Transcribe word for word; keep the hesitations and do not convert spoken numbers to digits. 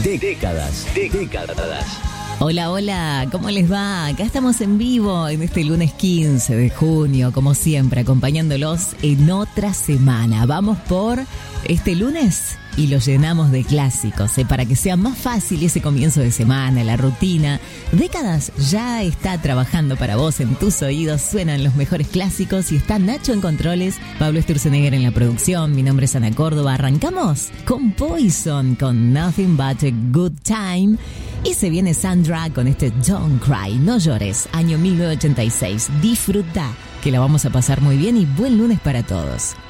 Décadas, décadas. Hola, hola, ¿cómo les va? Acá estamos en vivo en este lunes quince de junio, como siempre, acompañándolos en otra semana. Vamos por este lunes y lo llenamos de clásicos, ¿eh? Para que sea más fácil ese comienzo de semana, la rutina. Décadas ya está trabajando para vos en tus oídos, suenan los mejores clásicos y está Nacho en controles, Pablo Sturzenegger en la producción, mi nombre es Ana Córdoba. Arrancamos con Poison, con Nothing But a Good Time. Y se viene Sandra con este Don't Cry, no llores, año mil novecientos ochenta y seis. Disfruta, que la vamos a pasar muy bien y buen lunes para todos.